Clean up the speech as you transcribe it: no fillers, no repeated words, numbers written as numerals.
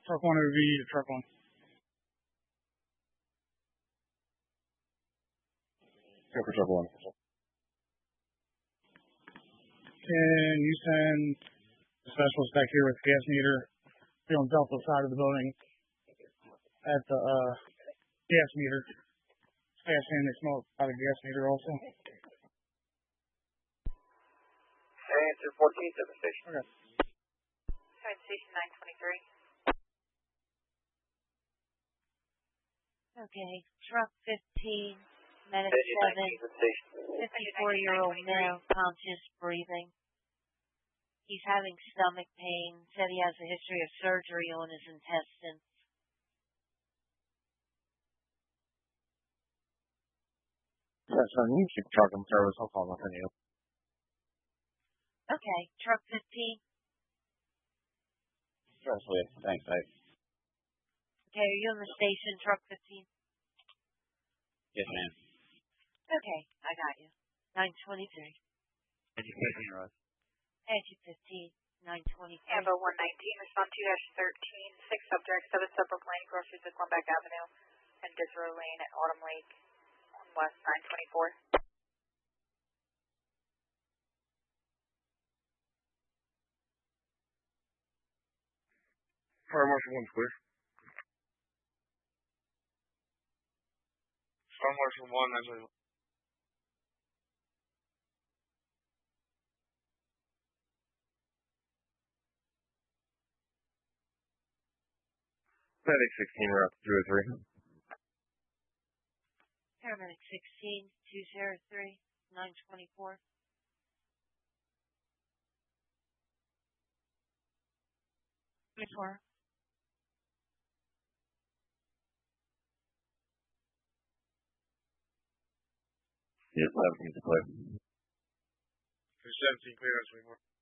Truck 1 would be to truck 1. Go for truck 1. Can you send the specialist back here with the gas meter? Be on the south side of the building at the gas meter. Fast in, they smell by the gas meter also. Answer 14 to the station. Okay. Station 923. Okay, truck 15, medic 7, 54-year-old male, conscious, breathing. He's having stomach pain, said he has a history of surgery on his intestines. Son, you should truck him service. I'll call nothing you. Okay, truck 15. Especially, thanks, mate. Okay, are you on the station, truck 15? Yes, ma'am. Okay, I got you. 923. Engine 15, Russ. Engine 15, 923. Amber 119, respond 2-13, 6 subjects, 7 Suburban Lane, groceries at Glenbeck Avenue, and Disrow Lane at Autumn Lake on West 924. Fire Marshal 1's clear. Fire Marshal 1, actually. Medic 16, we're up 203. Paramedic 16, 203, 924. Before. Yes, 17's clear. 17 clear, that's 24.